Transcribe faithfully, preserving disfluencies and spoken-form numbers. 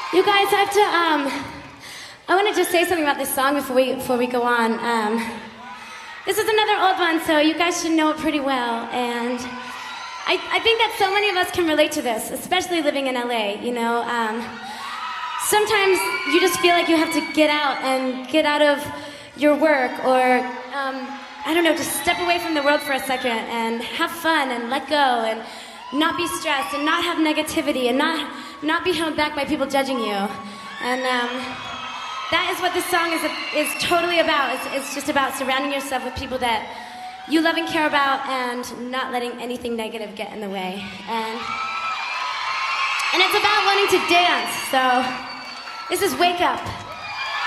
You guys have to, um, I want to just say something about this song before we, before we go on. Um, this is another old one, so you guys should know it pretty well. And I, I think that so many of us can relate to this, especially living in L A, you know. Um, sometimes you just feel like you have to get out and get out of your work or, um, I don't know, just step away from the world for a second and have fun and let go and not be stressed and not have negativity and not, not be held back by people judging you. And um, that is what this song is, is totally about. It's, it's just about surrounding yourself with people that you love and care about and not letting anything negative get in the way. And, and it's about wanting to dance. So this is Wake Up.